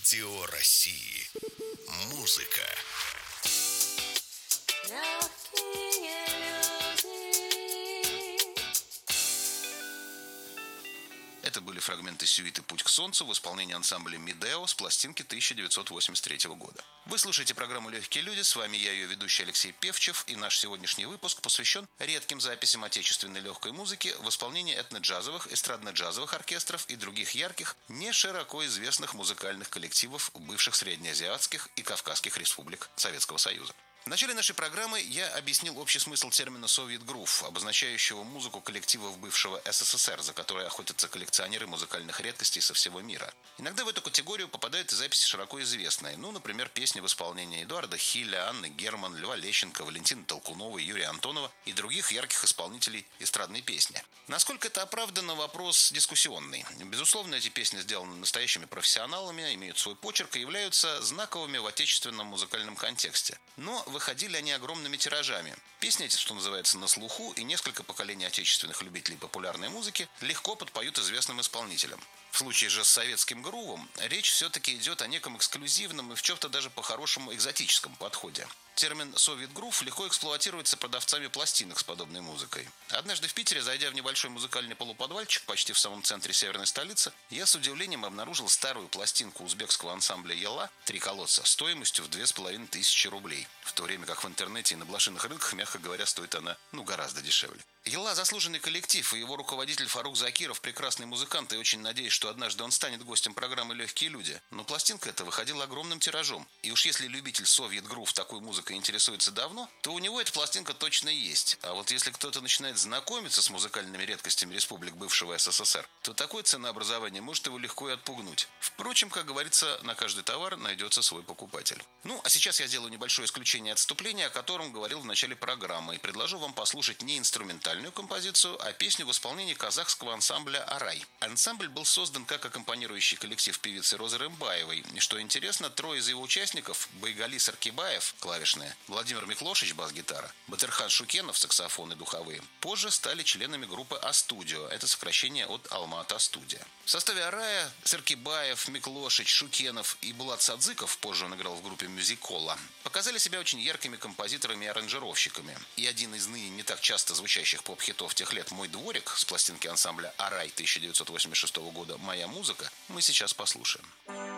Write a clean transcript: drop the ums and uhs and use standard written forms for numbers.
Радио России. Музыка. Легкие люди. Это были фрагменты сюиты «Путь к солнцу» в исполнении ансамбля «Медео» с пластинки 1983 года. Вы слушаете программу «Легкие люди», с вами я, ее ведущий Алексей Певчев, и наш сегодняшний выпуск посвящен редким записям отечественной легкой музыки в исполнении этно-джазовых, эстрадно-джазовых оркестров и других ярких, не широко известных музыкальных коллективов бывших среднеазиатских и кавказских республик Советского Союза. В начале нашей программы я объяснил общий смысл термина «Soviet Groove», обозначающего музыку коллективов бывшего СССР, за которой охотятся коллекционеры музыкальных редкостей со всего мира. Иногда в эту категорию попадают и записи широко известные, например, песни в исполнении Эдуарда Хиля, Анны Герман, Льва Лещенко, Валентины Толкуновой, Юрия Антонова и других ярких исполнителей эстрадной песни. Насколько это оправдано, вопрос дискуссионный. Безусловно, эти песни сделаны настоящими профессионалами, имеют свой почерк и являются знаковыми в отечественном музыкальном контексте. Но выходили они огромными тиражами. Песни эти, что называется, на слуху, и несколько поколений отечественных любителей популярной музыки легко подпоют известным исполнителям. В случае же с советским грувом речь все-таки идет о неком эксклюзивном и в чем-то даже по-хорошему экзотическом подходе. Термин «Soviet Groove» легко эксплуатируется продавцами пластинок с подобной музыкой. Однажды в Питере, зайдя в небольшой музыкальный полуподвальчик почти в самом центре северной столицы, я с удивлением обнаружил старую пластинку узбекского ансамбля «Ела» «Три колодца» стоимостью в 2500 рублей. В то время как в интернете и на блошиных рынках, мягко говоря, стоит она гораздо дешевле. «Ела» – заслуженный коллектив, и его руководитель Фарук Закиров – прекрасный музыкант, и очень надеюсь, что однажды он станет гостем программы «Легкие люди». Но пластинка эта выходила огромным тиражом. И уж если любитель Soviet Groove такой музыкой интересуется давно, то у него эта пластинка точно есть. А вот если кто-то начинает знакомиться с музыкальными редкостями республик бывшего СССР, то такое ценообразование может его легко и отпугнуть. Впрочем, как говорится, на каждый товар найдется свой покупатель. А сейчас я сделаю небольшое исключение отступления, о котором говорил в начале программы, и предложу вам послушать не инструментальную композицию, а песню в исполнении казахского ансамбля «Арай». Ансамбль был создан как аккомпанирующий коллектив певицы Розы Рымбаевой. И что интересно, трое из его участников – Байгали Саркибаев, клавишная, Владимир Миклошич, бас-гитара, Батырхан Шукенов, саксофон и духовые, позже стали членами группы «А-студио». Это сокращение от «Алма-Ата студия». В составе «Арая» Саркибаев, Миклошич, Шукенов и Булат Садзыков, позже он играл в группе «Мюзикола», показали себя очень яркими композиторами и аранжировщиками. И один из ныне не так часто звучащих поп-хитов тех лет «Мой дворик» с пластинки ансамбля «Арай» 1986 года «Моя музыка» мы сейчас послушаем.